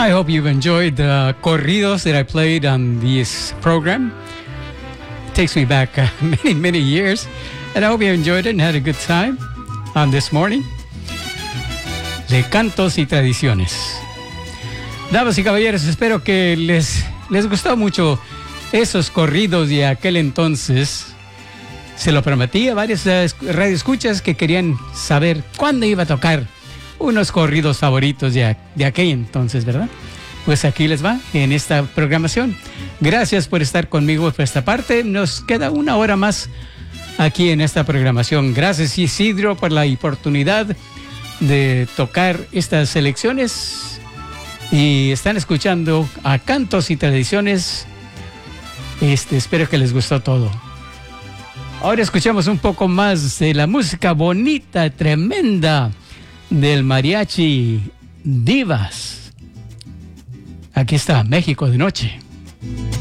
I hope you've enjoyed the corridos that I played on this program. It takes me back many, many years. And I hope you enjoyed it and had a good time on this morning. De cantos y tradiciones. Damas y caballeros, espero que les gustó mucho esos corridos de aquel entonces. Se lo prometí a varias radioescuchas que querían saber cuándo iba a tocar unos corridos favoritos de aquel entonces, ¿verdad? Pues aquí les va en esta programación. Gracias por estar conmigo por esta parte. Nos queda una hora más aquí en esta programación. Gracias, Isidro, por la oportunidad de tocar estas selecciones. Y están escuchando a Cantos y Tradiciones. Espero que les gustó todo. Ahora escuchamos un poco más de la música bonita, tremenda del mariachi Divas. Aquí está México de Noche.